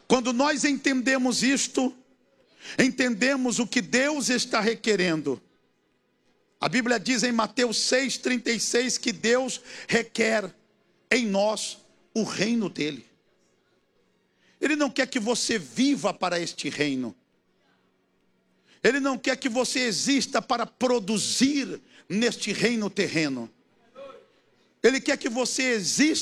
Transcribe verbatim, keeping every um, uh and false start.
Quando nós entendemos isto, entendemos o que Deus está requerendo. A Bíblia diz em Mateus seis, trinta e seis que Deus requer em nós o reino dele. Ele não quer que você viva para este reino. Ele não quer que você exista para produzir neste reino terreno. Ele quer que você exista